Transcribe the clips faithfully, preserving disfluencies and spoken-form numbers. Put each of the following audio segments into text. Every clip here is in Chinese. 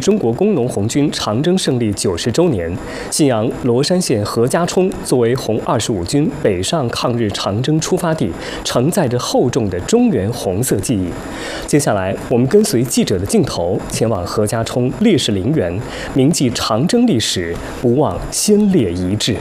中国工农红军长征胜利九十周年，信阳罗山县何家冲作为红二十五军北上抗日长征出发地，承载着厚重的中原红色记忆。接下来，我们跟随记者的镜头，前往何家冲烈士陵园，铭记长征历史，不忘先烈遗志。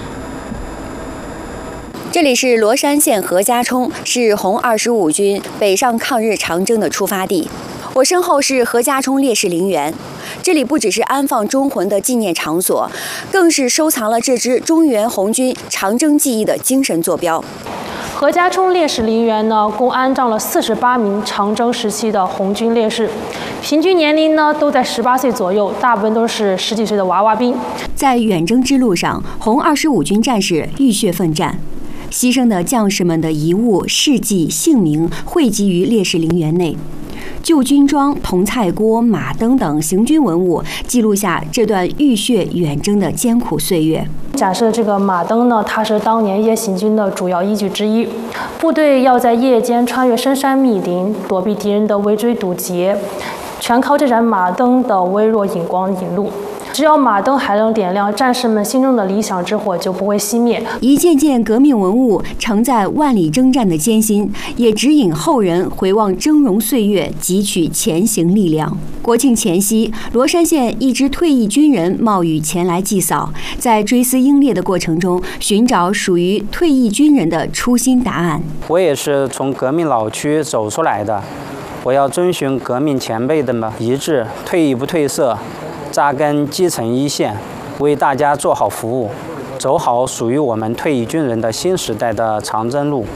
这里是罗山县何家冲，是红二十五军北上抗日长征的出发地。我身后是何家冲烈士陵园，这里不只是安放忠魂的纪念场所，更是收藏了这支中原红军长征记忆的精神坐标。 何家冲烈士陵园呢，共安葬了四十八名长征时期的红军烈士，平均年龄呢都在十八岁左右，大部分都是十几岁的娃娃兵。 在远征之路上，红二十五军战士浴血奋战。牺牲的将士们的遗物、事迹、姓名汇集于烈士陵园内，旧军装、铜菜锅、马灯等行军文物记录下这段浴血远征的艰苦岁月。 假设这个马灯呢，它是当年夜行军的主要依据之一，部队要在夜间穿越深山密林，躲避敌人的围追堵截，全靠这盏马灯的微弱引光引路。只要马灯还能点亮，战士们心中的理想之火就不会熄灭。 一件件革命文物承载万里征战的艰辛，也指引后人回望峥嵘岁月，汲取前行力量。国庆前夕，罗山县一支退役军人冒雨前来祭扫，在追思英烈的过程中，寻找属于退役军人的初心答案。 我也是从革命老区走出来的，我要遵循革命前辈的遗志，退役不褪色，扎根基层一线，为大家做好服务，走好属于我们退役军人的新时代的长征路。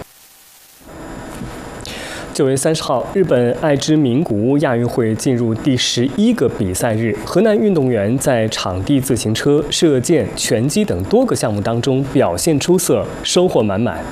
九月三十号，日本爱知名古屋亚运会进入第十一个比赛日，河南运动员在场地自行车、射箭、拳击等多个项目当中表现出色，收获满满。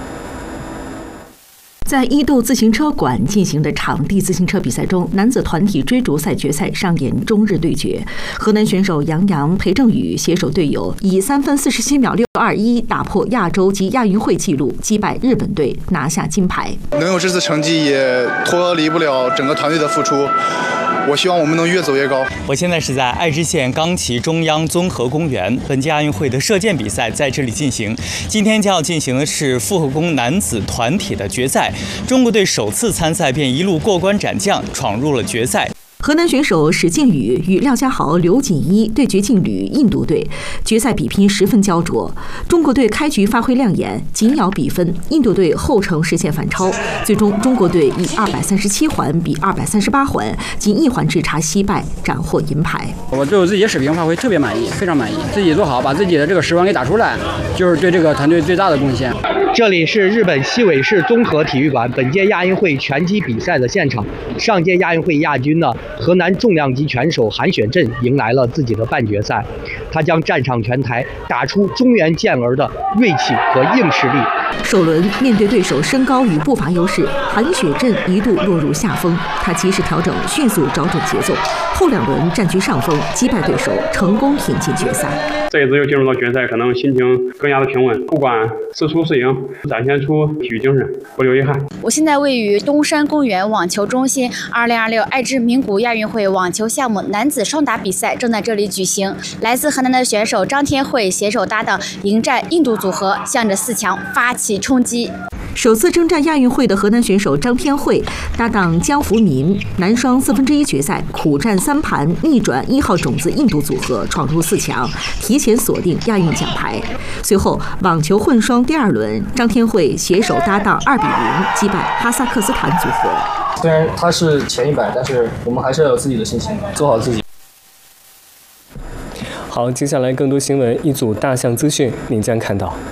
在伊豆自行车馆进行的场地自行车比赛中，男子团体追逐赛决赛上演中日对决。河南选手杨洋、裴正宇携手队友，以三分四十七秒六二一打破亚洲及亚运会纪录，击败日本队，拿下金牌。 能有这次成绩，也脱离不了整个团队的付出。我希望我们能越走越高。 我现在是在爱知县冈崎中央综合公园，本届亚运会的射箭比赛在这里进行。今天将要进行的是复合弓男子团体的决赛，中国队首次参赛便一路过关斩将，闯入了决赛。 河南选手史建宇与廖家豪、刘锦一对决劲旅印度队，决赛比拼十分焦灼。中国队开局发挥亮眼，紧咬比分，印度队后程实现反超，最终中国队以二百三十七环比二百三十八环，仅一环之差惜败，斩获银牌。 我对我自己水平发挥特别满意，非常满意，自己做好，把自己的这个十环给打出来，就是对这个团队最大的贡献。 这里是日本西尾市综合体育馆本届亚运会拳击比赛的现场。上届亚运会亚军呢，河南重量级拳手韩雪振迎来了自己的半决赛，他将站上拳台，打出中原健儿的锐气和硬实力。 首轮面对对手身高与步伐优势，韩雪振一度落入下风，他及时调整，迅速找准节奏，后两轮占据上风，击败对手，成功挺进决赛。 这一次又进入到决赛，可能心情更加的平稳，不管是输是赢，展现出体育精神，不留遗憾。 我现在位于东山公园网球中心，二零二六爱知名古亚运会网球项目男子双打比赛正在这里举行。来自河南的选手张天惠携手搭档迎战印度组合，向着四强发起冲击。 首次征战亚运会的河南选手张天惠搭档江福民，男双四分之一决赛苦战三盘，逆转一号种子印度组合，闯入四强，提前锁定亚运奖牌。随后网球混双第二轮，张天惠携手搭档二比零击败哈萨克斯坦组合。 虽然他是前一百，但是我们还是要有自己的信心，做好自己。 好，接下来更多新闻，一组大象资讯您将看到。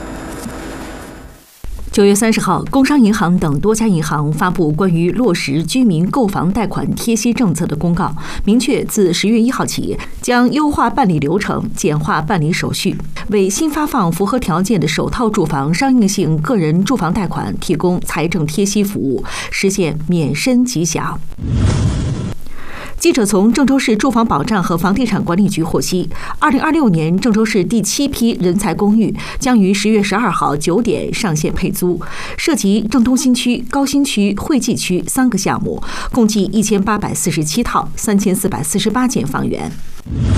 九月三十号，工商银行等多家银行发布关于落实居民购房贷款贴息政策的公告，明确自十月一号起，将优化办理流程，简化办理手续，为新发放符合条件的首套住房商业性个人住房贷款提供财政贴息服务，实现免申即享。记者从郑州市住房保障和房地产管理局获悉，二零二六年郑州市第七批人才公寓将于十月十二号九点上线配租，涉及郑东新区、高新区、惠济区三个项目，共计一千八百四十七套，三千四百四十八间房源。